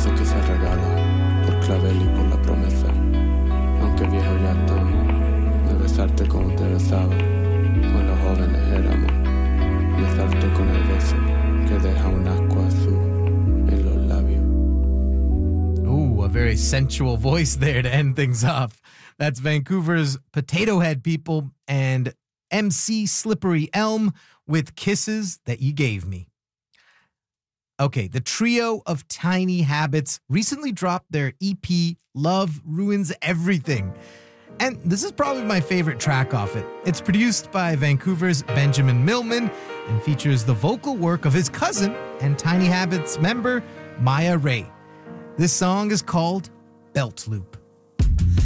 beso que se regala por clavel y por la promesa. Aunque viejo ya estamos, de besarte como te besaba cuando jóvenes éramos. Besarte con el beso que deja un asco azul en los labios. Ooh, a very sensual voice there to end things off. That's Vancouver's Potato Head, people, and MC Slippery Elm with Kisses That You Gave Me. Okay, the trio of Tiny Habits recently dropped their EP, Love Ruins Everything. And this is probably my favorite track off it. It's produced by Vancouver's Benjamin Millman and features the vocal work of his cousin and Tiny Habits member, Maya Ray. This song is called Belt Loop.